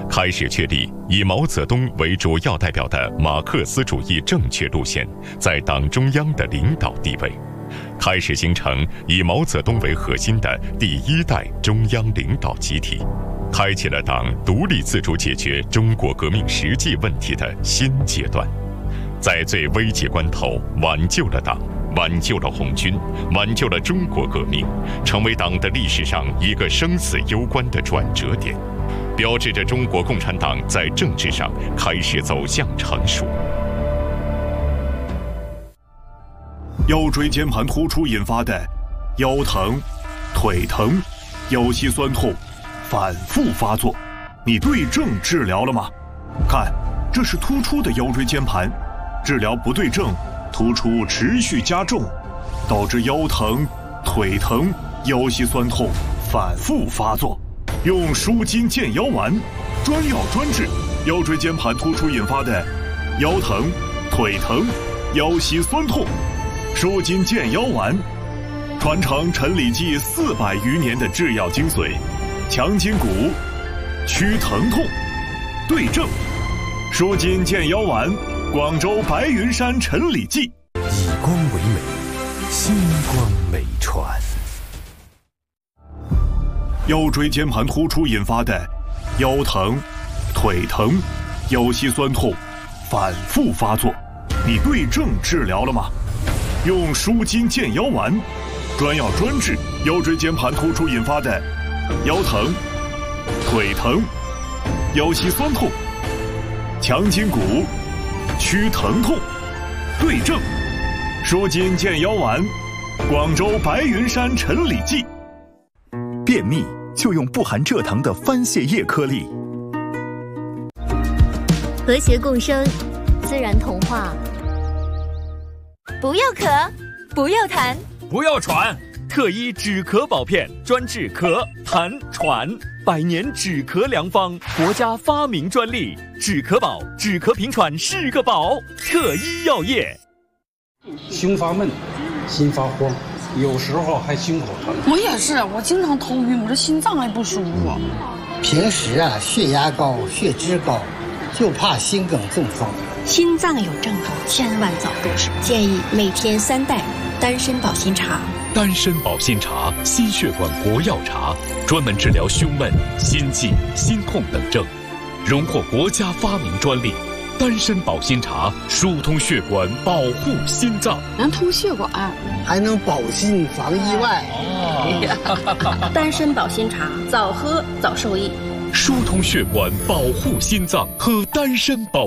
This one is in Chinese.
开始确立以毛泽东为主要代表的马克思主义正确路线在党中央的领导地位，开始形成以毛泽东为核心的第一代中央领导集体，开启了党独立自主解决中国革命实际问题的新阶段，在最危急关头挽救了党，挽救了红军，挽救了中国革命，成为党的历史上一个生死攸关的转折点，标志着中国共产党在政治上开始走向成熟。 腰椎间盘突出引发的腰疼、腿疼、腰膝酸痛反复发作，你对症治疗了吗？看，这是突出的腰椎间盘，治疗不对症，突出持续加重，导致腰疼、腿疼、腰膝酸痛反复发作。用舒筋健腰丸，专药专治腰椎间盘突出引发的腰疼、腿疼、腰膝酸痛。舒筋健腰丸，传承陈李济400余年的制药精髓，强筋骨，祛疼痛，对症。舒筋健腰丸，广州白云山陈李济。 以光为美，星光美传。 腰椎间盘突出引发的腰疼、腿疼、腰膝酸痛反复发作，你对症治疗了吗？用舒筋健腰丸，专药专治腰椎间盘突出引发的腰疼、腿疼、腰膝酸痛，强筋骨，祛疼痛，对症。舒筋健腰丸，广州白云山陈李济。 便秘就用不含蔗糖的番泻叶颗粒。 和谐共生，自然童话。 不要咳，不要痰， 不要喘，特医止咳宝片，专治咳、痰、喘，100年止咳良方，国家发明专利，止咳宝，止咳平喘是个宝，特医药业。 胸发闷，心发慌，有时候还胸口疼。 我也是，我经常头晕，我这心脏还不舒服。 平时血压高，血脂高，就怕心梗中风。 心脏有症候，千万早入手。建议每天3袋丹参保心茶。 丹参保心茶，心血管国药茶，专门治疗胸闷、心悸、心痛等症，荣获国家发明专利。丹参保心茶疏通血管，保护心脏， 能通血管， 还能保心防意外。 丹参保心茶，早喝早受益。 疏通血管，保护心脏，喝丹参保